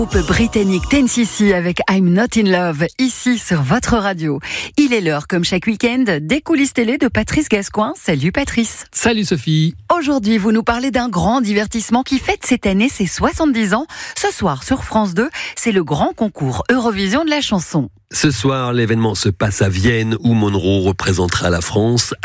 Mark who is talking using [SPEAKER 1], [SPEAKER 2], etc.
[SPEAKER 1] Groupe britannique 10cc avec I'm Not in Love, ici sur votre radio. Il est l'heure, comme chaque week-end, des coulisses télé de Patrice Gascoigne. Salut Patrice.
[SPEAKER 2] Salut Sophie.
[SPEAKER 1] Aujourd'hui, vous nous parlez d'un grand divertissement qui fête cette année ses 70 ans. Ce soir, sur France 2, c'est le grand concours Eurovision de la chanson.
[SPEAKER 3] Ce soir, l'événement se passe à Vienne où Monroe représentera la France.